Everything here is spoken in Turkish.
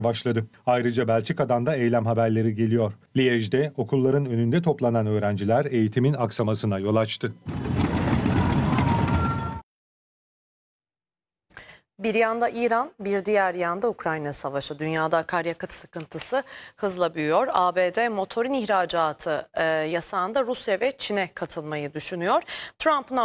başladı. Ayrıca Belçika'dan da eylem haberleri geliyor. Liège'de okulların önünde toplanan öğrenciler eğitimin aksamasına yol açtı. Bir yanda İran, bir diğer yanda Ukrayna savaşı. Dünyada akaryakıt sıkıntısı hızla büyüyor. ABD motorin ihracatı yasağında Rusya ve Çin'e katılmayı düşünüyor. Trump'ın